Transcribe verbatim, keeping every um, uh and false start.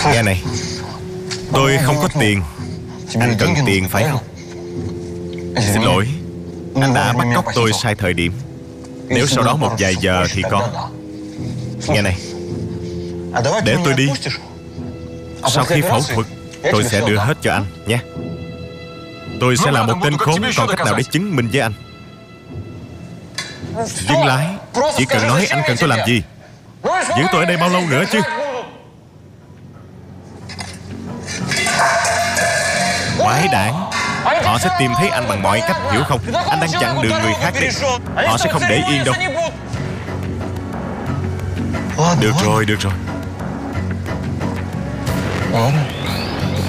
Nghe này, tôi không có tiền. Anh cần tiền phải không? Xin lỗi, anh đã bắt cóc tôi sai thời điểm. Nếu sau đó một vài giờ thì có. Nghe này, để tôi đi. Sau khi phẫu thuật, tôi sẽ đưa hết cho anh nhé. Tôi sẽ là một tên khốn, còn cách nào để chứng minh với anh? Dừng lại. Chỉ cần nói anh cần tôi làm gì. Giữ tôi ở đây bao lâu nữa chứ? Quái đản. Họ sẽ tìm thấy anh bằng mọi cách, hiểu không? Anh đang chặn đường người khác đi. Họ sẽ không để yên đâu. Được rồi, được rồi.